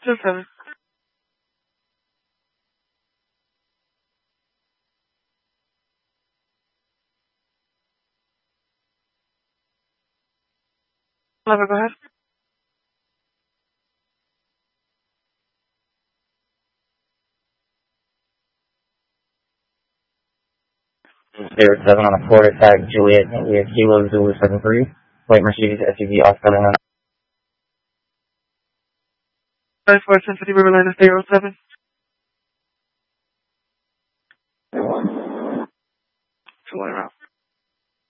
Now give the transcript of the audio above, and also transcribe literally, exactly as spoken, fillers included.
Just seven. Eleven, go ahead. Zero seven on a Florida tag, Juliet, Juliet, Kilo, Zulu seven three. White Mercedes S U V, Oscar Lima. Five four ten fifty Riverline, zero seven. Two one route.